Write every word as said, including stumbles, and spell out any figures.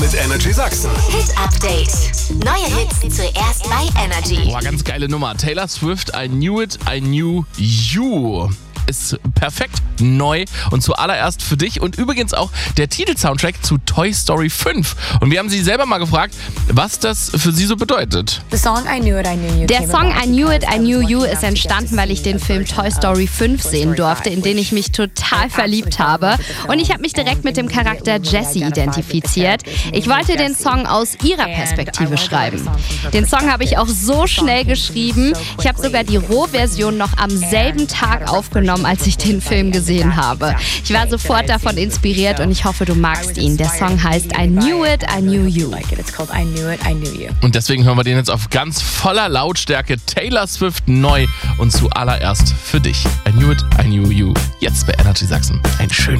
mit Energy Sachsen. Hit Update. Neue Hits zuerst bei Energy. Boah, ganz geile Nummer. Taylor Swift, I Knew It, I Knew You. Ist perfekt neu und zuallererst für dich und übrigens auch der Titelsoundtrack zu Toy Story fünf. Und wir haben sie selber mal gefragt, was das für sie so bedeutet. Der Song I Knew It, I Knew You ist entstanden, weil ich den Film Toy Story fünf sehen durfte, in den ich mich total verliebt habe. Und ich habe mich direkt mit dem Charakter Jessie identifiziert. Ich wollte den Song aus ihrer Perspektive schreiben. Den Song habe ich auch so schnell geschrieben. Ich habe sogar die Rohversion noch am selben Tag aufgenommen, als ich den Film gesehen habe. Ich war sofort davon inspiriert und ich hoffe, du magst ihn. Der Song heißt I Knew It, I Knew You. Und deswegen hören wir den jetzt auf ganz voller Lautstärke. Taylor Swift neu und zuallererst für dich. I Knew It, I Knew You. Jetzt bei Energy Sachsen. Einen schönen